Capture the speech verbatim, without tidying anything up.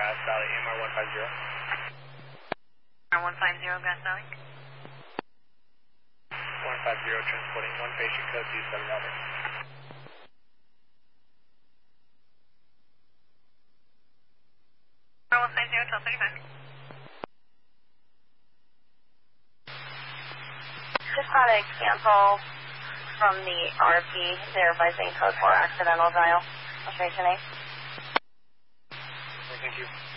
Grass Valley, M R one five zero. M R one five zero, Grass Valley. one five zero, transporting one patient, code two seven Robert. M R one five zero, twelve thirty-five. Just had a cancel from the R P. They're advising code four accidental dial. I'll show you tonight. Thank you.